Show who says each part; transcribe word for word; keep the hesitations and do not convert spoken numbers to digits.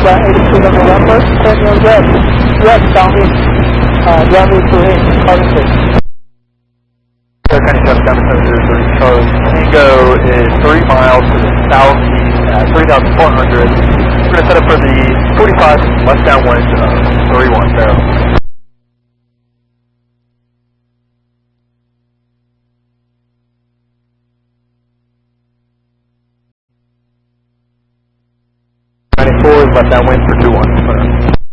Speaker 1: by eighty-two November, turning west, west downwind, uh, runway two eight, calling six.
Speaker 2: County seven seven seven zero three, Charlie Tango is three miles to the southeast at three thousand four hundred. We're going to set up for the forty-five west downwind of three one zero. ninety-four is left downwind for two one.